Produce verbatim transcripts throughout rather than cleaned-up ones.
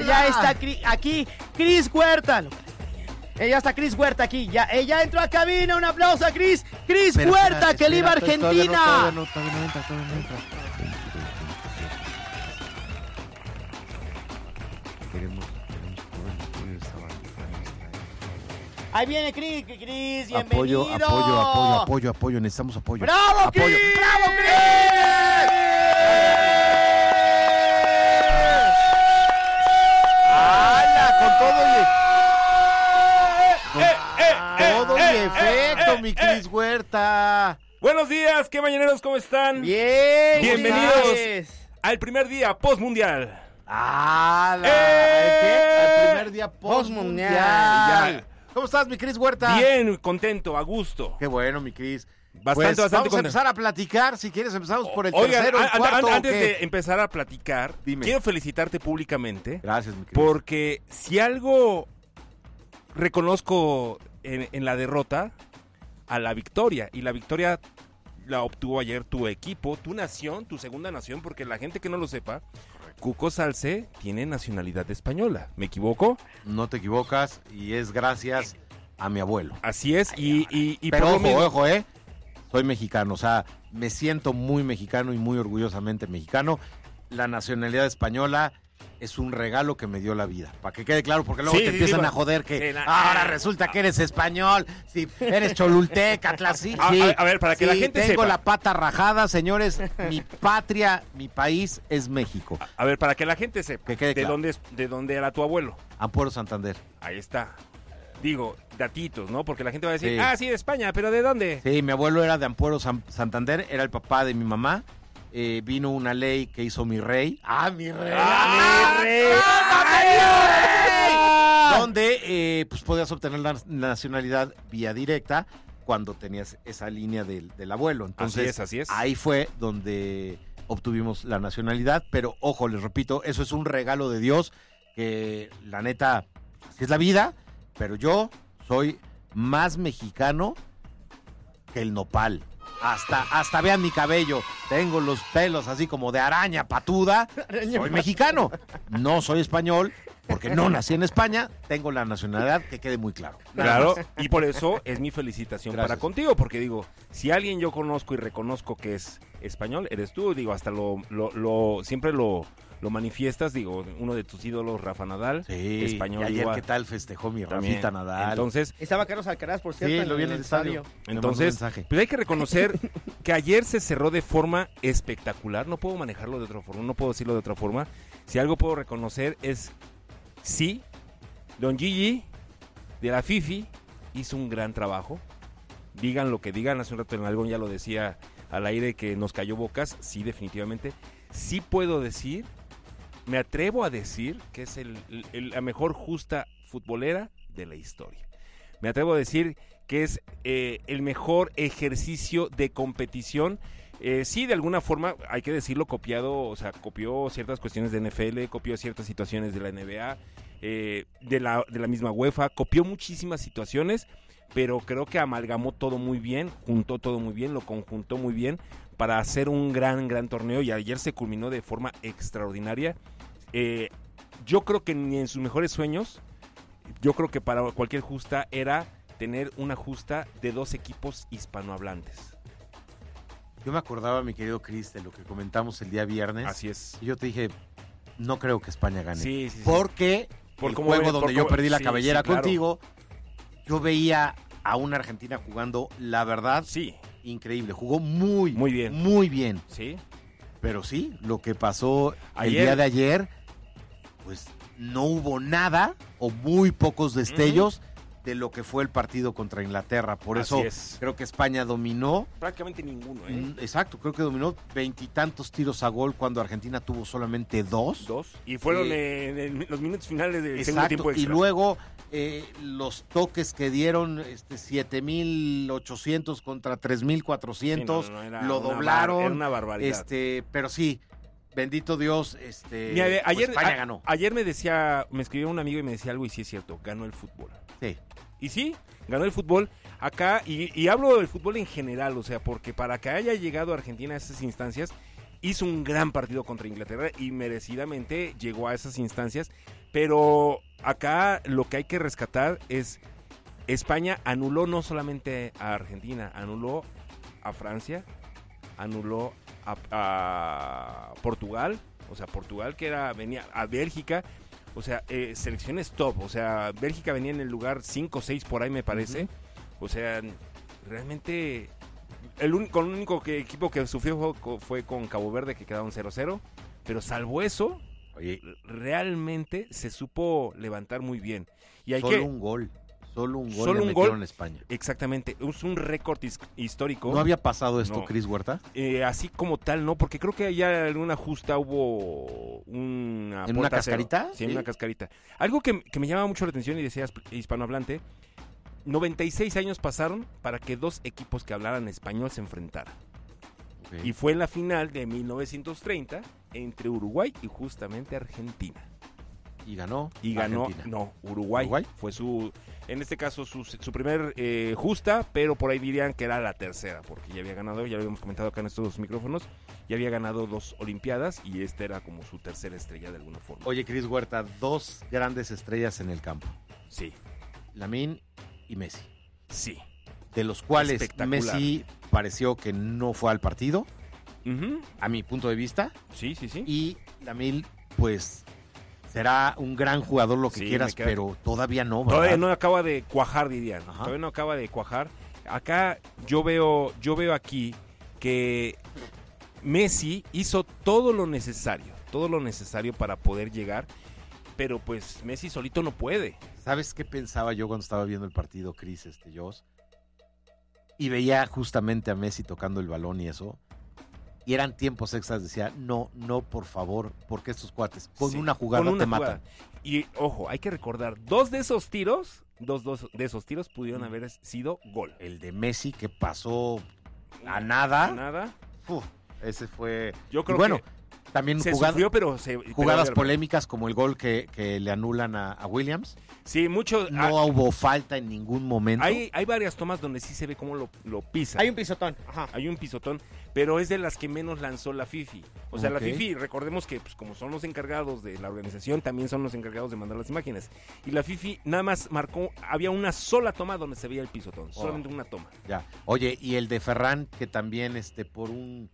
ya está Cri- aquí Cris Huerta. Ella está Cris Huerta aquí. Ya, ella entró a cabina. Un aplauso a Cris. Cris Espera, Huerta, espera, que le iba a espera, Argentina. Todavía no, todavía no, todavía no entra, todavía no entra. Queremos, queremos Ahí viene Cris, Cris, bienvenido. apoyo, apoyo, apoyo, apoyo, apoyo, necesitamos apoyo. ¡Bravo, apoyo. Cris! ¡Bravo, Cris! ¡Hala! Con todo y... Con eh, eh, todo eh, y eh, efecto, eh, mi eh. Cris Huerta. Buenos días, ¿qué mañaneros? ¿Cómo están? Bien. Bienvenidos. Cris. Al primer día postmundial. ¡Hala! ¡Eh! ¿Qué? Al primer día Postmundial. postmundial. ¿Cómo estás, mi Cris Huerta? Bien, contento, a gusto. Qué bueno, mi Cris. Bastante, Pues, bastante vamos a contento. empezar a platicar. Si quieres, empezamos por el Oigan, tercero, el an- an- cuarto. antes ¿o qué? de empezar a platicar, Dime. quiero felicitarte públicamente. Gracias, mi Cris. Porque si algo reconozco en, en la derrota, a la victoria. Y la victoria la obtuvo ayer tu equipo, tu nación, tu segunda nación, porque la gente que no lo sepa, Cuco Salce tiene nacionalidad española. ¿Me equivoco? No te equivocas y es gracias a mi abuelo. Así es. Y, y, y Pero por lo ojo, mismo- ojo, ¿eh? Soy mexicano, o sea, me siento muy mexicano y muy orgullosamente mexicano. La nacionalidad española es un regalo que me dio la vida. Para que quede claro, porque luego Sí, te sí, empiezan sí, a joder que sí, na- ahora resulta que eres español, si eres cholulteca, sí, A- sí. a- a ver, para que Sí, la gente tengo sepa. la pata rajada, señores. Mi patria, mi país es México. A ver, para que la gente sepa Que quede de claro. dónde es- de dónde era tu abuelo. Ampuero Santander. Ahí está. Digo, datitos, ¿no? Porque la gente va a decir, Sí. ah, sí, de España, pero ¿de dónde? Sí, mi abuelo era de Ampuero San- Santander, era el papá de mi mamá. Eh, vino una ley que hizo mi rey. ¡Ah, mi rey! ¡Ah, mi rey! Donde eh, pues podías obtener la nacionalidad vía directa cuando tenías esa línea del, del abuelo. Entonces, Así es, así es. ahí fue donde obtuvimos la nacionalidad. Pero ojo, les repito, eso es un regalo de Dios que la neta, así es la vida. Pero yo soy más mexicano que el nopal. Hasta, hasta vean mi cabello. Tengo los pelos así como de araña patuda. Soy mexicano. No soy español porque no nací en España. Tengo la nacionalidad, que quede muy claro. Nada Claro, más. y por eso es mi felicitación Gracias. para contigo, porque digo, si alguien yo conozco y reconozco que es español, eres tú, digo, hasta lo, lo, lo siempre lo, lo manifiestas, digo, uno de tus ídolos, Rafa Nadal, Sí, español y ayer igual. qué tal festejó mi También. Rafita Nadal. Entonces, Estaba Carlos Alcaraz, por cierto, sí, en lo vi en el el estadio. Me mandó un entonces, mensaje. pues hay que reconocer que ayer se cerró de forma espectacular, no puedo manejarlo de otra forma, no puedo decirlo de otra forma. Si algo puedo reconocer es, sí, Don Gigi de la Fifi hizo un gran trabajo. Digan lo que digan, hace un rato en algo ya lo decía al aire que nos cayó bocas, sí, definitivamente. Sí puedo decir, me atrevo a decir que es el, el- la mejor justa futbolera de la historia. Me atrevo a decir que es eh, el mejor ejercicio de competición. Eh, sí, de alguna forma, hay que decirlo, copiado, o sea, copió ciertas cuestiones de N F L, copió ciertas situaciones de la N B A, eh, de, la, de la misma UEFA, copió muchísimas situaciones, pero creo que amalgamó todo muy bien, juntó todo muy bien, lo conjuntó muy bien para hacer un gran, gran torneo, y ayer se culminó de forma extraordinaria. Eh, yo creo que ni en sus mejores sueños, yo creo que para cualquier justa era tener una justa de dos equipos hispanohablantes. Yo me acordaba, mi querido Cris, de lo que comentamos el día viernes. Así es. Y yo te dije, no creo que España gane. Sí, sí, sí. Porque Por el cómo juego ve- donde por yo cómo- perdí la sí, cabellera sí, claro. contigo, yo veía a una Argentina jugando, la verdad, Sí, increíble. Jugó muy, Muy bien. muy bien. sí. Pero sí, lo que pasó el Ayer- día de ayer, pues no hubo nada o muy pocos destellos de lo que fue el partido contra Inglaterra. Por Así eso es. creo que España dominó. Prácticamente ninguno, ¿eh? Mm, Exacto, creo que dominó veintitantos tiros a gol cuando Argentina tuvo solamente dos. Dos. Y fueron Sí. en, en los minutos finales del segundo Exacto, tiempo y extra. luego eh, los toques que dieron, este siete mil ochocientos contra tres mil cuatrocientos, Sí, no, no, era lo una doblaron. bar- era una barbaridad. Este, pero sí, bendito Dios, este Mira, pues ayer, España a- ganó. ayer me decía, me escribió un amigo y me decía algo, y sí es cierto, ganó el fútbol. Sí. Y sí, ganó el fútbol acá, y, y hablo del fútbol en general, o sea, porque para que haya llegado Argentina a esas instancias, hizo un gran partido contra Inglaterra y merecidamente llegó a esas instancias, pero acá lo que hay que rescatar es España anuló no solamente a Argentina, anuló a Francia, anuló a, a Portugal, o sea, Portugal que era venía a Bélgica, o sea, eh, selecciones top, o sea, Bélgica venía en el lugar cinco o seis por ahí me parece, uh-huh. O sea, realmente el único, el único que, equipo que sufrió fue, fue con Cabo Verde, que quedaron cero cero, pero salvo eso, Oye, realmente se supo levantar muy bien. Y hay solo que, un gol, solo un gol solo le un metieron gol, en España. Exactamente, es un récord his- histórico. ¿No había pasado esto, No. Cris Huerta? Eh, así como tal, no, porque creo que allá en una justa hubo una ¿En una puerta cero. cascarita? Sí, en Sí. una cascarita. Algo que, que me llama mucho la atención y decías hispanohablante, noventa y seis años pasaron para que dos equipos que hablaran español se enfrentaran. Okay. Y fue en la final de mil novecientos treinta entre Uruguay y justamente Argentina. Y ganó. Y ganó, Argentina. no, Uruguay. ¿Uruguay? Fue su, en este caso, su, su primer eh, justa, pero por ahí dirían que era la tercera, porque ya había ganado, ya lo habíamos comentado acá en estos dos micrófonos, ya había ganado dos Olimpiadas y esta era como su tercera estrella de alguna forma. Oye, Cris Huerta, dos grandes estrellas en el campo. Sí, Lamine y Messi. sí. De los cuales Espectacular. Messi pareció que no fue al partido, Ujú. a mi punto de vista. Sí, sí, sí. Y Lamine, pues, será un gran jugador, lo que Sí, quieras, me queda- pero todavía no, ¿verdad? Todavía no acaba de cuajar, dirían. Ajá. Todavía no acaba de cuajar. Acá yo veo, yo veo aquí que Messi hizo todo lo necesario, todo lo necesario para poder llegar, pero pues Messi solito no puede. ¿Sabes qué pensaba yo cuando estaba viendo el partido, Cris, este, Jos? Y veía justamente a Messi tocando el balón y eso. Y eran tiempos extras, decía, no, no, por favor, porque estos cuates con Sí, una jugada con una te jugada. matan. Y ojo, hay que recordar, dos de esos tiros, dos, dos de esos tiros pudieron haber sido gol. El de Messi que pasó a nada. A nada. Uf, ese fue... Yo Y creo bueno, que también se jugada- sufrió, pero se... pero jugadas vale la polémicas como el gol que, que le anulan a, a Williams. pena. Sí, mucho... No ah, hubo falta en ningún momento. hay, hay varias tomas donde sí se ve cómo lo, lo pisa. Hay un pisotón. Ajá. Hay un pisotón, pero es de las que menos lanzó la FIFA. O sea, Ok. la FIFA, recordemos que pues, como son los encargados de la organización, también son los encargados de mandar las imágenes. Y la FIFA nada más marcó, había una sola toma donde se veía el pisotón, Oh. solamente una toma. Ya. Oye, y el de Ferran, que también este por un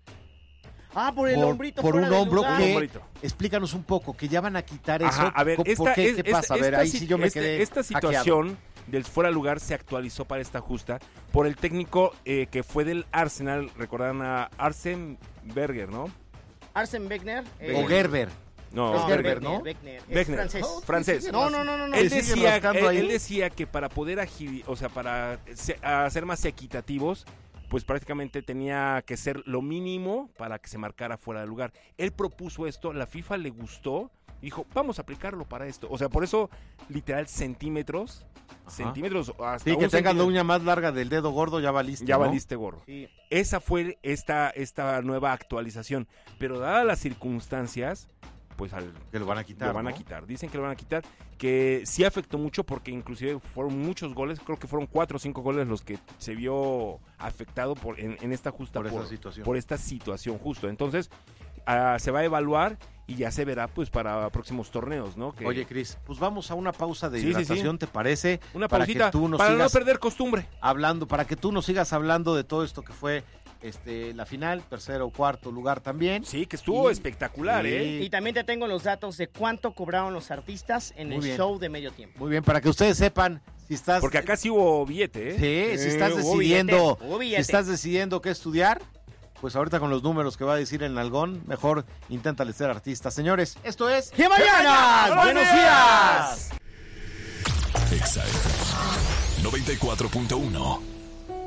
Ah, por el por, hombrito por fuera un de hombro lugar. que, Un hombrito. explícanos un poco, que ya van a quitar eso. Ajá, a ver, ¿Por esta, qué? es- ¿Qué esta- pasa? A ver, esta ahí si- sí yo me este- quedé Esta hackeado. situación del fuera de lugar se actualizó para esta justa por el técnico eh, que fue del Arsenal, recordarán a Arsene Berger, ¿no? Arsen Wenger. eh, O Gerber. No, Es no, Gerber, ¿no? Wenger, es Wenger. francés. Oh, francés. No, no, no, no. no. Él ¿Le siguen decía, rascando él, ahí? él decía que para poder agili- o sea, para se- a ser más equitativos, pues prácticamente tenía que ser lo mínimo para que se marcara fuera de lugar. Él propuso esto, la FIFA le gustó, dijo, vamos a aplicarlo para esto. O sea, por eso, literal, centímetros, Ajá. centímetros, hasta Sí, que un tengas la centímetro, uña más larga del dedo gordo, ya valiste, ya ¿no? valiste gorro. Sí. Esa fue esta, esta nueva actualización. Pero dadas las circunstancias, pues al, Que lo van a quitar, lo van a ¿no? quitar. Dicen que lo van a quitar, que sí afectó mucho porque inclusive fueron muchos goles, creo que fueron cuatro o cinco goles los que se vio afectado por en, en esta justa Por esa situación. por esta situación justo. Entonces, ah, se va a evaluar y ya se verá pues para próximos torneos, ¿no? Que Oye, Cris, pues vamos a una pausa de Sí, sí, sí. hidratación, ¿te parece? una para pausita que tú nos para sigas no perder costumbre. hablando, para que tú nos sigas hablando de todo esto que fue este la final, tercero o cuarto lugar también. Sí, que estuvo Y- espectacular, sí. ¿eh? Y también te tengo los datos de cuánto cobraron los artistas en Muy el bien. show de medio tiempo. Muy bien, para que ustedes sepan si estás Porque acá sí hubo billete, ¿eh? Sí, si Eh, estás hubo decidiendo, billete, hubo billete. si estás decidiendo qué estudiar, pues ahorita con los números que va a decir el Nalgón, mejor inténtale ser artista. Señores, esto es ¡Qué mañana! ¡Buenos ¡Buenos días! días! Exa F M noventa y cuatro punto uno.